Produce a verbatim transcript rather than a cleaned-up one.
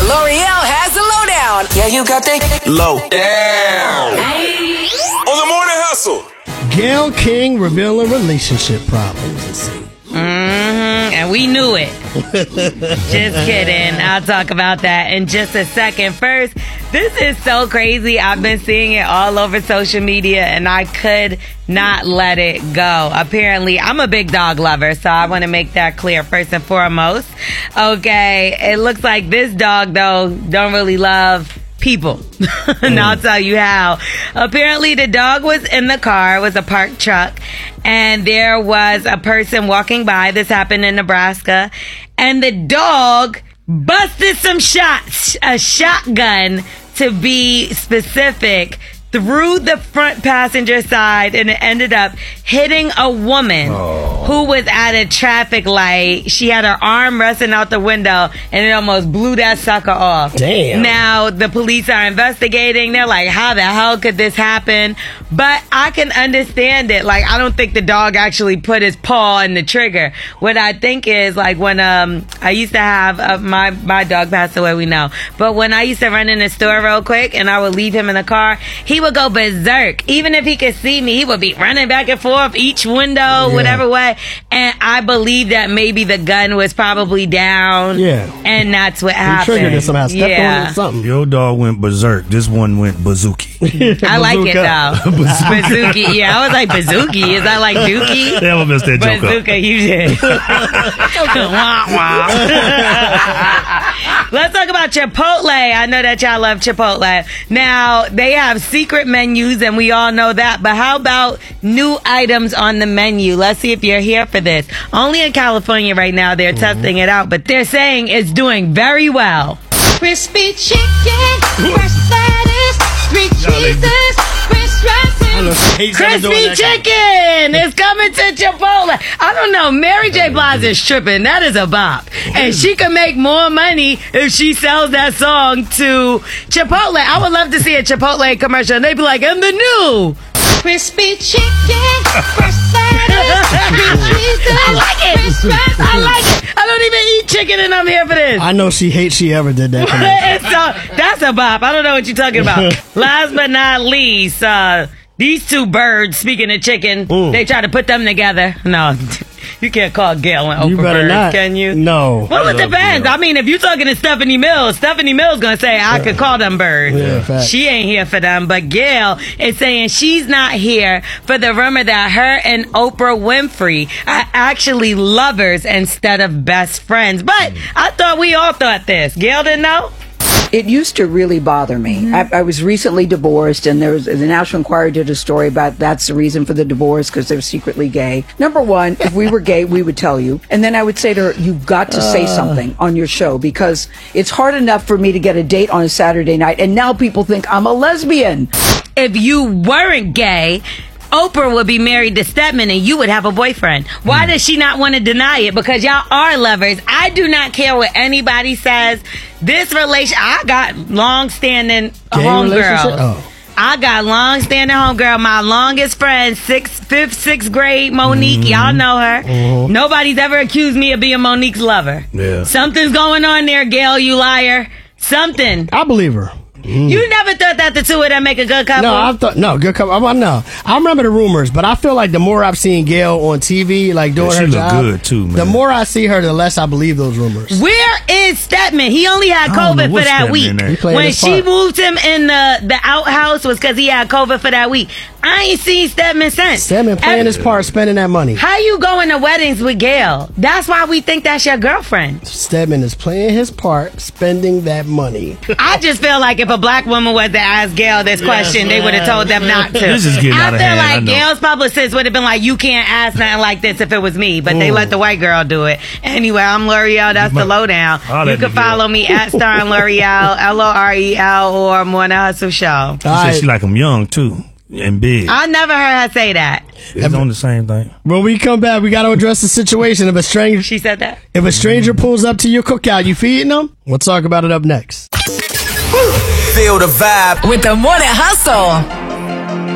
L'Oreal has the lowdown. Yeah, you got that low down. On the Morning Hustle. Gayle King revealing relationship problems. Let's see. Mm-hmm, and we knew it. Just kidding. I'll talk about that in just a second. First, this is so crazy. I've been seeing it all over social media, and I could not let it go. Apparently, I'm a big dog lover, so I want to make that clear first and foremost. Okay, it looks like this dog, though, don't really love people. And I'll tell you how. Apparently, the dog was in the car. It was a parked truck. And there was a person walking by. This happened in Nebraska. And the dog busted some shots, a shotgun to be specific, through the front passenger side, and it ended up hitting a woman oh. who was at a traffic light. She had her arm resting out the window, and it almost blew that sucker off. Damn. Now, the police are investigating. They're like, how the hell could this happen? But I can understand it. Like, I don't think the dog actually put his paw in the trigger. What I think is, like, when um I used to have, uh, my, my dog passed away, we know. But when I used to run in the store real quick, and I would leave him in the car, he He would go berserk. Even if he could see me, he would be running back and forth each window, yeah. whatever way. And I believe that maybe the gun was probably down. Yeah. And that's what he happened. Triggered it somehow. Stepped yeah. on it or something. Your dog went berserk. This one went bazooki. I like it though. Bazooki. Yeah, I was like bazooki. Is that like dookie? They almost messed that joke up. Bazooka, you did. Wah, wah. Let's talk about Chipotle. I know that y'all love Chipotle. Now, they have secret menus, and we all know that. But how about new items on the menu? Let's see if you're here for this. Only in California right now, they're mm-hmm. testing it out, but they're saying it's doing very well. Crispy chicken, fresh lettuce, three cheeses, French dressing. Crispy chicken is coming to Chipotle. I don't know. Mary J. Blige is tripping. That is a bop. And she can make more money if she sells that song to Chipotle. I would love to see a Chipotle commercial. And they'd be like, and the new crispy chicken, fresh lettuce, three cheeses. I like it. I like it. I don't even eat chicken, and I'm here for this. I know she hates she ever did that commercial. so, that's a bop. I don't know what you're talking about. Last but not least, uh, these two birds, speaking of chicken, mm. they try to put them together. No, you can't call Gayle and Oprah you better birds, not. can you? No. Well, it depends. Gayle. I mean, if you're talking to Stephanie Mills, Stephanie Mills going to say, I yeah. could call them birds. Yeah, she ain't here for them. But Gayle is saying she's not here for the rumor that her and Oprah Winfrey are actually lovers instead of best friends. But I thought we all thought this. Gayle didn't know? It used to really bother me. Mm-hmm. I, I was recently divorced, and there was the National Enquirer did a story about that's the reason for the divorce, because they're secretly gay. Number one, if we were gay, we would tell you. And then I would say to her, you've got to say something on your show, because it's hard enough for me to get a date on a Saturday night, and now people think I'm a lesbian. If you weren't gay, Oprah would be married to Stedman and you would have a boyfriend. Why does she not want to deny it? Because y'all are lovers. I do not care what anybody says. This relation, I got long-standing homegirl. Oh. I got long-standing homegirl. My longest friend, sixth, fifth, sixth grade, Monique. Mm-hmm. Y'all know her. Mm-hmm. Nobody's ever accused me of being Monique's lover. Yeah. Something's going on there, Gayle, you liar. Something. I believe her. Mm. You never thought that the two of them make a good couple? No, I thought no good couple. I, no, I remember the rumors, but I feel like the more I've seen Gayle on T V, like doing yeah, her she job, look good too, man. The more I see her, the less I believe those rumors. Where is Stedman? He only had COVID for that week. When she moved him in the the outhouse was because he had COVID for that week. I ain't seen Stedman since. Stedman playing Every, his part, spending that money. How you going to weddings with Gayle? That's why we think that's your girlfriend. Stedman is playing his part, spending that money. I just feel like if a black woman was to ask Gayle this question, yes, they would have told them not to. This is getting I out of feel hand. like I Gayle's publicist would have been like, you can't ask nothing like this if it was me, but Ooh. they let the white girl do it. Anyway, I'm L'Oreal. That's the lowdown. You can follow me at Star and L'Oreal, L O R E L, or Morning Hustle Show. She said she like them young too. And big. I never heard her say that. It's on the same thing. When we come back, we got to address the situation. If a stranger, she said that. If a stranger pulls up to your cookout, you feeding them? We'll talk about it up next. Feel the vibe with the Morning Hustle.